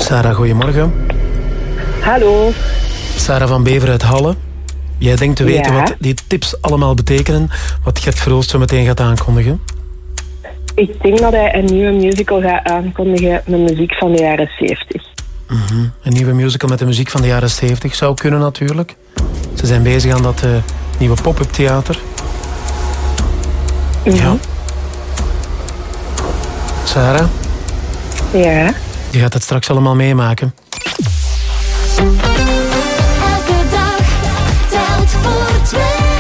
Sarah, goedemorgen. Hallo. Sarah van Bever uit Halle. Jij denkt te weten wat die tips allemaal betekenen, wat Gert Verhulst zo meteen gaat aankondigen? Ik denk dat hij een nieuwe musical gaat aankondigen met muziek van de jaren 70. Mm-hmm. Een nieuwe musical met de muziek van de jaren 70 zou kunnen natuurlijk. Ze zijn bezig aan dat nieuwe pop-up theater. Mm-hmm. Ja. Sarah? Ja? Je gaat het straks allemaal meemaken. Elke dag telt voor twee.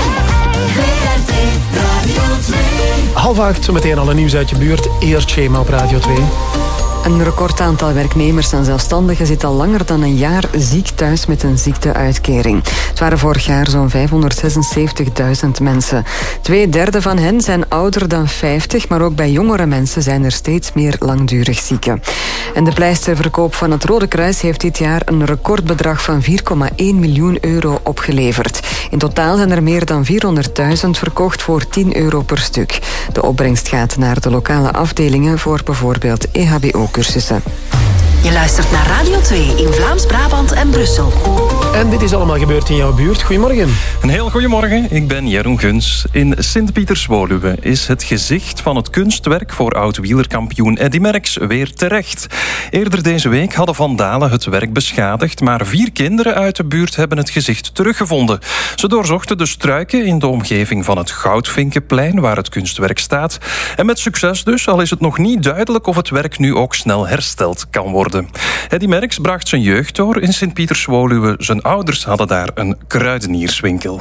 VRT Radio 2. 7:30, zometeen alle nieuws uit je buurt. Eerst Schema op Radio 2. Een record aantal werknemers en zelfstandigen zit al langer dan een jaar ziek thuis met een ziekteuitkering. Het waren vorig jaar zo'n 576.000 mensen. 2/3 van hen zijn ouder dan 50, maar ook bij jongere mensen zijn er steeds meer langdurig zieken. En de pleisterverkoop van het Rode Kruis heeft dit jaar een recordbedrag van 4,1 miljoen euro opgeleverd. In totaal zijn er meer dan 400.000 verkocht voor 10 euro per stuk. De opbrengst gaat naar de lokale afdelingen voor bijvoorbeeld EHBO-cursussen. Je luistert naar Radio 2 in Vlaams-Brabant en Brussel. En dit is allemaal gebeurd in jouw buurt. Goedemorgen. Een heel goedemorgen, ik ben Jeroen Guns. In Sint-Pieters-Woluwe is het gezicht van het kunstwerk voor oud-wielerkampioen Eddy Merckx weer terecht. Eerder deze week hadden vandalen het werk beschadigd, maar 4 kinderen uit de buurt hebben het gezicht teruggevonden. Ze doorzochten de struiken in de omgeving van het Goudvinkenplein, waar het kunstwerk staat. En met succes dus, al is het nog niet duidelijk of het werk nu ook snel hersteld kan worden. Eddy Merckx bracht zijn jeugd door in Sint-Pieters-Woluwe. Zijn ouders hadden daar een kruidenierswinkel.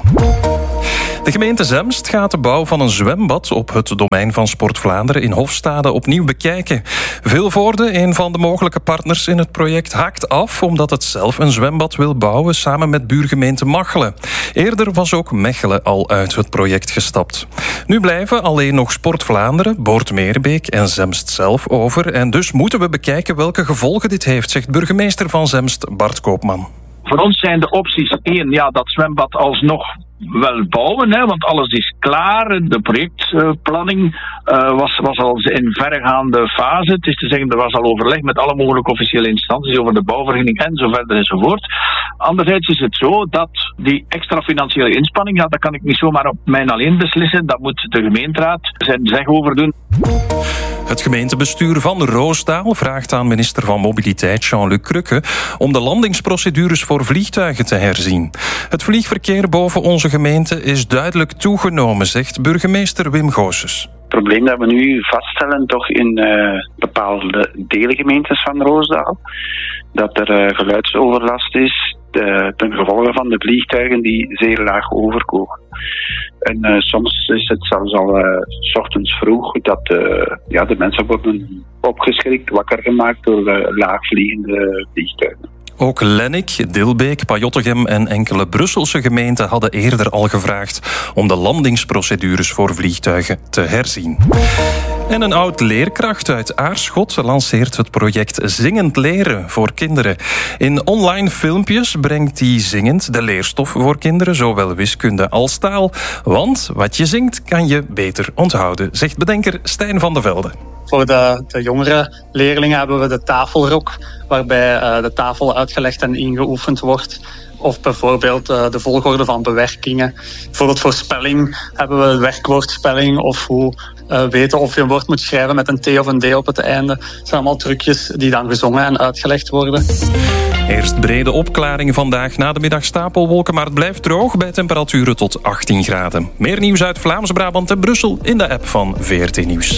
De gemeente Zemst gaat de bouw van een zwembad op het domein van Sport Vlaanderen in Hofstade opnieuw bekijken. Vilvoorde, een van de mogelijke partners in het project, haakt af omdat het zelf een zwembad wil bouwen samen met buurgemeente Machelen. Eerder was ook Mechelen al uit het project gestapt. Nu blijven alleen nog Sport Vlaanderen, Boort-Meerbeek en Zemst zelf over. En dus moeten we bekijken welke gevolgen dit heeft, zegt burgemeester van Zemst Bart Koopman. Voor ons zijn de opties 1, dat zwembad alsnog wel bouwen, want alles is klaar. De projectplanning was al in verregaande fase. Het is te zeggen, er was al overleg met alle mogelijke officiële instanties over de bouwvergunning en zo verder enzovoort. Anderzijds is het zo dat die extra financiële inspanning, dat kan ik niet zomaar op mij alleen beslissen. Dat moet de gemeenteraad zijn zeg over doen. Het gemeentebestuur van Roosdaal vraagt aan minister van Mobiliteit Jean-Luc Crukke om de landingsprocedures voor vliegtuigen te herzien. Het vliegverkeer boven onze gemeente is duidelijk toegenomen, zegt burgemeester Wim Goossens. Het probleem dat we nu vaststellen toch in bepaalde deelgemeentes van Roosdaal, dat er geluidsoverlast is ten gevolge van de vliegtuigen die zeer laag overkomen. En soms is het zelfs al 's ochtends vroeg dat de mensen worden opgeschrikt, wakker gemaakt door laagvliegende vliegtuigen. Ook Lennik, Dilbeek, Pajottegem en enkele Brusselse gemeenten hadden eerder al gevraagd om de landingsprocedures voor vliegtuigen te herzien. En een oud-leerkracht uit Aarschot lanceert het project Zingend Leren voor kinderen. In online filmpjes brengt hij zingend de leerstof voor kinderen, zowel wiskunde als taal. Want wat je zingt kan je beter onthouden, zegt bedenker Stijn van de Velde. Voor de jongere leerlingen hebben we de tafelrok, waarbij de tafel uitgelegd en ingeoefend wordt. Of bijvoorbeeld de volgorde van bewerkingen. Bijvoorbeeld voor spelling hebben we werkwoordspelling of hoe weten of je een woord moet schrijven met een T of een D op het einde. Dat zijn allemaal trucjes die dan gezongen en uitgelegd worden. Eerst brede opklaringen vandaag, na de middag stapelwolken, maar het blijft droog bij temperaturen tot 18 graden. Meer nieuws uit Vlaams-Brabant en Brussel in de app van VRT Nieuws.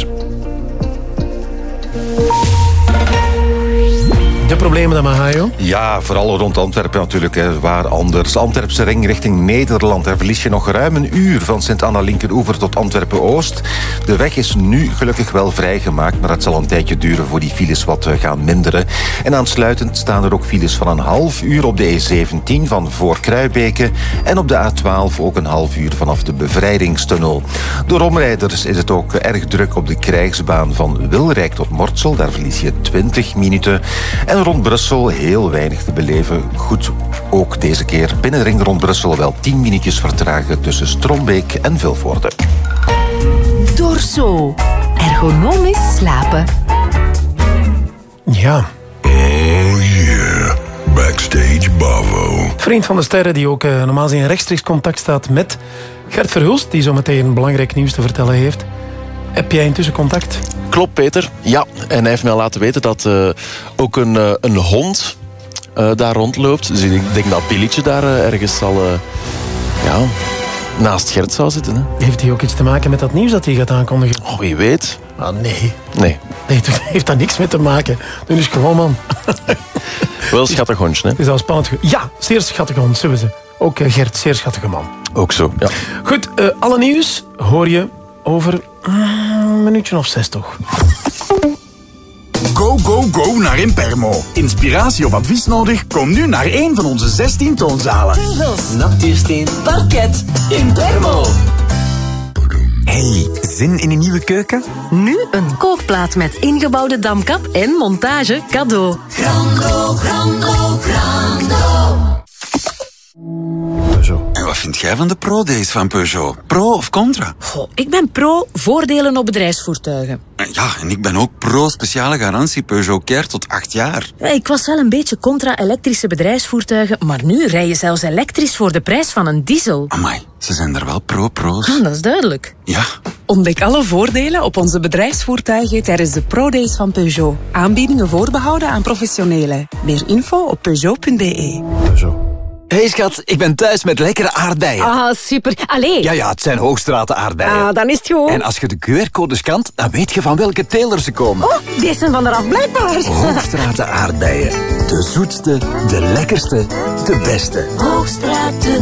De problemen dan, Mahajo? Ja, vooral rond Antwerpen natuurlijk. Waar anders. Antwerpse ring richting Nederland. Daar verlies je nog ruim een uur van Sint-Anna-Linkeroever tot Antwerpen-Oost. De weg is nu gelukkig wel vrijgemaakt, maar het zal een tijdje duren voor die files wat gaan minderen. En aansluitend staan er ook files van een half uur op de E17 van voor Kruibeke en op de A12 ook een half uur vanaf de Bevrijdingstunnel. Door omrijders is het ook erg druk op de krijgsbaan van Wilrijk tot Mortsel. Daar verlies je 20 minuten. En rond Brussel heel weinig te beleven. Goed, ook deze keer binnenring rond Brussel wel 10 minuutjes vertragen tussen Strombeek en Vilvoorde. Dorso. Ergonomisch slapen. Ja. Oh yeah. Stage Bravo. Vriend van de sterren die ook normaal in rechtstreeks contact staat met Gert Verhulst, die zo meteen belangrijk nieuws te vertellen heeft. Heb jij intussen contact? Klopt, Peter. Ja, en hij heeft mij laten weten dat ook een hond daar rondloopt. Dus ik denk dat Pilletje daar ergens zal naast Gert zou zitten. Hè. Heeft hij ook iets te maken met dat nieuws dat hij gaat aankondigen? Oh, wie weet. Ah, nee. Nee, het heeft daar niks mee te maken. Doe eens gewoon, man. Wel een schattig hondje, hè? Het is al spannend. Ja, zeer schattige hond, sowieso. Ook Gert, zeer schattige man. Ook zo, ja. Goed, alle nieuws hoor je over een minuutje of 6 toch. Go, go, go naar Impermo. Inspiratie of advies nodig? Kom nu naar een van onze 16 toonzalen. Tegels, natuursteen, parket, Impermo. Hey, zin in een nieuwe keuken? Nu een kookplaat met ingebouwde damkap en montage cadeau. Grando, grando, grando. Peugeot. En wat vind jij van de Pro-days van Peugeot? Pro of contra? Goh, ik ben pro voordelen op bedrijfsvoertuigen. Ja, en ik ben ook pro speciale garantie Peugeot Care tot 8 jaar. Ja, ik was wel een beetje contra elektrische bedrijfsvoertuigen, maar nu rij je zelfs elektrisch voor de prijs van een diesel. Amai, ze zijn er wel pro's. Ah, dat is duidelijk. Ja. Ontdek alle voordelen op onze bedrijfsvoertuigen tijdens de Pro-days van Peugeot. Aanbiedingen voorbehouden aan professionelen. Meer info op peugeot.be. Peugeot. Hey schat, ik ben thuis met lekkere aardbeien. Ah, super. Allee. Ja, het zijn Hoogstraten aardbeien. Ah, dan is het goed. En als je de QR-code scant, dan weet je van welke teler ze komen. Oh, die zijn van eraf blijkbaar. Hoogstraten aardbeien. De zoetste, de lekkerste, de beste. Hoogstraten.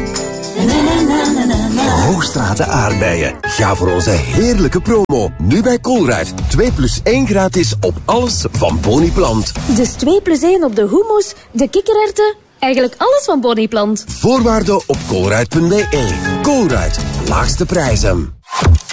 Hoogstraten aardbeien. Ga voor onze heerlijke promo. Nu bij Colruyt. 2+1 gratis op alles van Boniplant. Dus 2+1 op de hummus, de kikkererwten... Eigenlijk alles van Boniplant. Voorwaarden op colruyt.be. Colruyt. Laagste prijzen.